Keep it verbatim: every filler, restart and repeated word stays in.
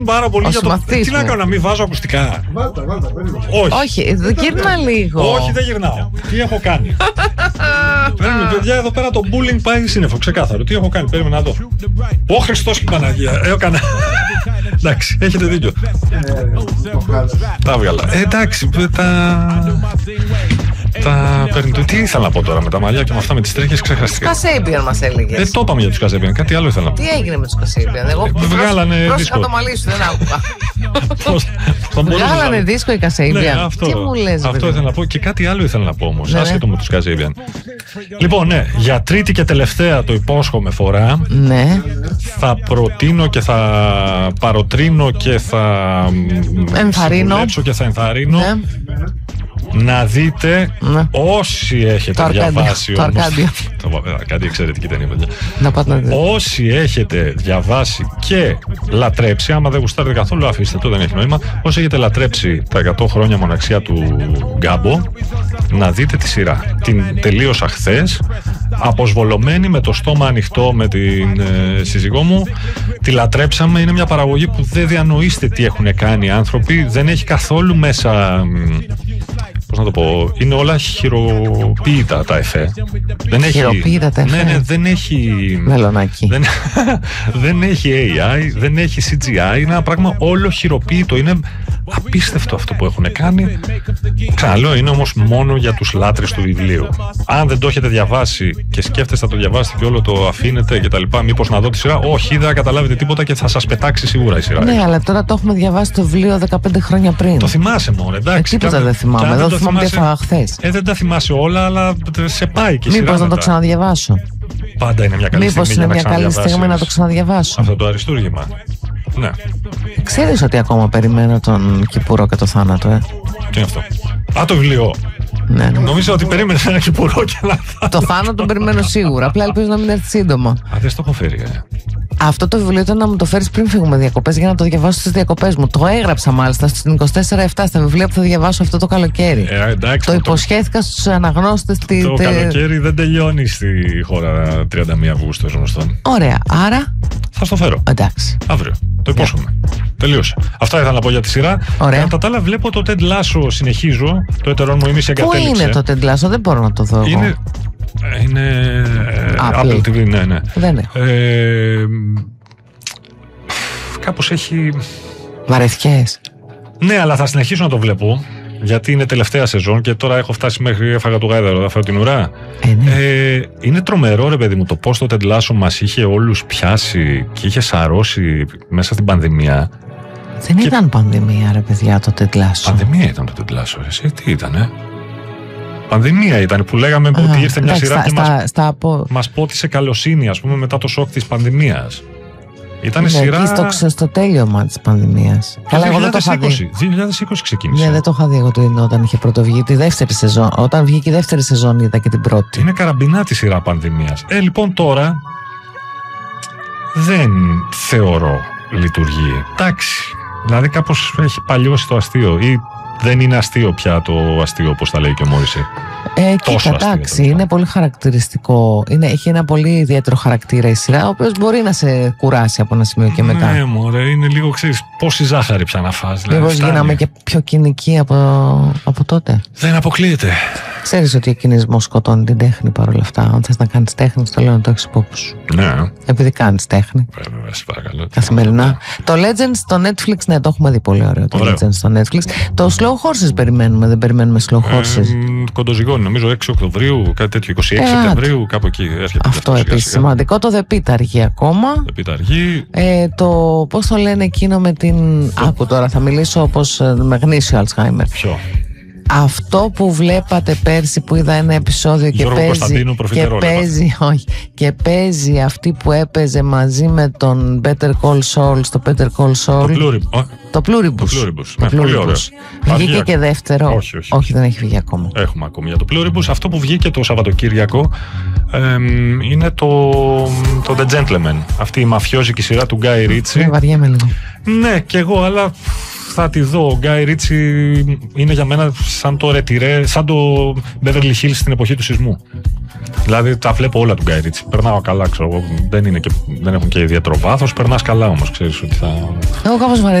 πάρα πολύ για το. Τι να κάνω, να μην βάζω ακουστικά. Βάλτε, βάλτε, όχι. Όχι, γύρνα λίγο. Όχι, δεν γυρνάω. Τι έχω κάνει. Παίρνουμε, παιδιά, εδώ πέρα το bullying πάει σύννεφο, ξεκάθαρο. Τι έχω κάνει, περίμενα να δω. Ω Χριστός και Παναγία. Έκανα. Εντάξει, έχετε δίκιο. Τα έβγαλα. Ε, εντάξει, τα. Τα παίρνει. Τι ήθελα να πω τώρα με τα μαλλιά και με αυτά με τις τρίχες, ξεχαστικά. Κασέιμπιαν μας έλεγες. Δεν το είπαμε για τους Κασέιμπιαν, κάτι άλλο ήθελα να πω. Τι έγινε με τους Κασέιμπιαν, εγώ βγάλανε δίσκο. Πρόσεχα το μαλλί σου, δεν άκουγα. Βγάλανε Βγάλανε δίσκο οι Κασέιμπιαν. Ναι, αυτό, τι μου λες, αυτό ήθελα να πω και κάτι άλλο ήθελα να πω όμως, ναι, άσχετο ναι. με τους Κασέιμπιαν. Λοιπόν, ναι, για τρίτη και τελευταία το υπόσχομαι φορά, ναι. θα προτείνω και θα παροτρύνω και θα ενθαρρύνω και θα ενθαρρύνω ναι. να δείτε ναι. όσοι έχετε το διαβάσει το Αρκάντιο. Το Αρκάντιο, εξαιρετική ταινία, παιδιά. Να πάτε να δείτε. Όσοι έχετε διαβάσει και λατρέψει, άμα δεν γουστάρετε καθόλου, αφήστε το, δεν έχει νόημα. Όσοι έχετε λατρέψει τα εκατό χρόνια μοναξιά του Γκάμπο, να δείτε τη σειρά. Την τελείωσα χθες, αποσβολωμένη, με το στόμα ανοιχτό με την ε, σύζυγό μου. Τη λατρέψαμε. Είναι μια παραγωγή που δεν διανοείστε τι έχουν κάνει οι άνθρωποι. Δεν έχει καθόλου μέσα. Πώς να το πω, είναι όλα χειροποίητα τα εφέ. Δεν έχει, χειροποίητα τα εφέ. Ναι, ναι, δεν έχει. Μελονάκι. Δεν, δεν έχει έι άι, δεν έχει σι τζι άι. Είναι ένα πράγμα όλο χειροποίητο. Είναι απίστευτο αυτό που έχουν κάνει. Ξαναλέω, είναι όμως μόνο για τους λάτρεις του βιβλίου. Αν δεν το έχετε διαβάσει και σκέφτεστε να το διαβάσετε και όλο το αφήνετε και τα λοιπά, μήπως να δω τη σειρά, όχι, δεν θα καταλάβετε τίποτα και θα σας πετάξει σίγουρα η σειρά. Ναι, αλλά τώρα το έχουμε διαβάσει το βιβλίο δεκαπέντε χρόνια πριν. Το θυμάσαι μόνο, εντάξει. Ε, τίποτα αν, δεν θυμάμαι. Εδώ θυμάμαι τι έφαγα χθες. Ε, δεν τα θυμάσαι όλα, αλλά σε πάει και η σειρά. Μήπως να το ξαναδιαβάσω. Πάντα είναι μια καλή Μήπως στιγμή. Μήπως είναι μια καλή στιγμή να το ξαναδιαβάσω. Αυτό το αριστούργημα. Ναι. Ξέρεις ότι ακόμα περιμένω τον Κυπουρό και το θάνατο, ε. Τι είναι αυτό? Α, το βιβλίο. Ναι, ναι. Νομίζω ότι περίμενε ένα Κυπουρό και ένα θάνατο. Το θάνατο τον περιμένω σίγουρα. Απλά ελπίζω να μην έρθει σύντομα. Α, δεν στο έχω φέρει, ε. Αυτό το βιβλίο ήταν να μου το φέρεις πριν φύγουμε διακοπές για να το διαβάσω στις διακοπές μου. Το έγραψα μάλιστα στην είκοσι τέσσερα επτά στα βιβλία που θα διαβάσω αυτό το καλοκαίρι. Ε, εντάξει, το υποσχέθηκα στους αναγνώστες. Το τη, το τε... καλοκαίρι δεν τελειώνει στη χώρα τριάντα μία Αυγούστου, γνωστόν. Ωραία, άρα. Θα στο φέρω. Εντάξει. Αύριο. Το υπόσχομαι. Yeah. Τελείωσε. Αυτά ήθελα να πω για τη σειρά. Ωραία. Κατά τα άλλα, βλέπω το Ted Lasso, συνεχίζω. Το έτερό μου ημίση εγκατέλειψε. Πού είναι το Ted Lasso, δεν μπορώ να το δω. Είναι. Είναι. Apple. Apple τι βι, ναι, ναι. Δεν έχω. Ε, κάπως έχει. Βαρεθιές. Ναι, αλλά θα συνεχίσω να το βλέπω. Γιατί είναι τελευταία σεζόν και τώρα έχω φτάσει μέχρι έφαγα του γάιδαρο, θα φέρω την ουρά. Ε, ναι. ε, είναι τρομερό, ρε παιδί μου, το πώς το Ted Lasso μας είχε όλους πιάσει και είχε σαρώσει μέσα στην πανδημία. Δεν και... ήταν πανδημία, ρε παιδιά, το Ted Lasso. Πανδημία ήταν το Ted Lasso, εσύ τι ήτανε? Πανδημία ήταν που λέγαμε Α, ότι ήρθε μια εντάξει, σειρά στα, και στα, μας, στα απο... μας πότισε καλοσύνη, ας πούμε, μετά το σοκ της πανδημίας. Ήταν ναι, σειρά. Εκεί στο, στο τέλειωμα της πανδημίας. Καλά, εγώ δεν το είχα δει. δύο χιλιάδες είκοσι ξεκίνησε. Ναι, δεν το είχα δει εγώ το όταν είχε πρωτοβγεί τη δεύτερη σεζόν. Όταν βγήκε η δεύτερη σεζόν, είδα και την πρώτη. Είναι καραμπινά τη σειρά πανδημίας. Ε, λοιπόν, τώρα δεν θεωρώ λειτουργεί. Εντάξει. Δηλαδή, κάπως έχει παλιώσει το αστείο. Ή δεν είναι αστείο πια το αστείο, όπως τα λέει και ο Μόρισε. Ε, κοίτα, εντάξει, είναι πολύ χαρακτηριστικό. Είναι, έχει ένα πολύ ιδιαίτερο χαρακτήρα η σειρά, ο οποίος μπορεί να σε κουράσει από ένα σημείο και μετά. Ναι, μωρέ, είναι λίγο, ξέρεις, πόση ζάχαρη πια να φας. Μήπως γίναμε και πιο κοινικοί από, από τότε. Δεν αποκλείεται. Ξέρεις ότι ο κινησμός σκοτώνει την τέχνη παρόλα αυτά. Αν θες να κάνεις τέχνη, το λέω να το έχεις υπόψη σου. Ναι. Επειδή κάνεις τέχνη. Βέβαια, σε παρακαλώ. Καθημερινά. Το Legends στο Netflix, ναι, το έχουμε δει πολύ ωραίο. Το ωραίο. Legends στο Netflix. Το Slow Horses περιμένουμε, δεν περιμένουμε Slow Horses. Ε, κοντοζυγώνει, νομίζω έξι Οκτωβρίου, κάτι τέτοιο, είκοσι έξι ε, Σεπτεμβρίου, κάπου εκεί έρχεται. Αυτό επίσης σημαντικό. Το The Pit αργεί ακόμα. The Pit αργεί. Ε, το πώς το λένε εκείνο με την. Το... Άκου τώρα, θα μιλήσω όπως με γνήσιο Αλτσχάιμερ. Ποιο? Αυτό που βλέπατε πέρσι που είδα ένα επεισόδιο και παίζει, και, παίζει, όχι, και παίζει αυτή που έπαιζε μαζί με τον Better Call Saul στο Better Call Saul. Το Pluribus. Το Pluribus. Ναι, πολύ ωραίο. Βγήκε και δεύτερο. Όχι, όχι, όχι, δεν έχει βγει ακόμα. Έχουμε ακόμη για το Pluribus. Αυτό που βγήκε το Σαββατοκύριακο ε, είναι το, το The Gentleman. Αυτή η μαφιόζικη σειρά του Guy Ritchie. Ναι, βαριέμαι λίγο. Ναι, κι εγώ, αλλά θα τη δω. Ο Γκάι Ρίτσι είναι για μένα σαν το ρετυρέ, σαν το Beverly Hills στην εποχή του σεισμού. Δηλαδή τα βλέπω όλα του Γκάι Ρίτσι. Περνάω καλά, ξέρω εγώ. Δεν, είναι και, δεν έχουν και ιδιαίτερο βάθος. Περνάς καλά όμως, ξέρεις ότι θα. Εγώ κάπως